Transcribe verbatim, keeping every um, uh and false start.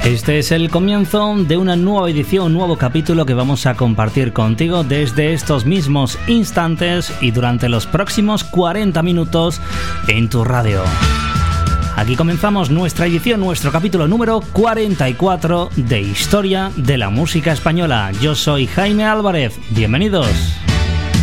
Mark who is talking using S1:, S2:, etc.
S1: Este es el comienzo de una nueva edición, un nuevo capítulo que vamos a compartir contigo desde estos mismos instantes y durante los próximos cuarenta minutos en tu radio. Aquí comenzamos nuestra edición, nuestro capítulo número cuarenta y cuatro de Historia de la Música Española. Yo soy Jaime Álvarez, bienvenidos.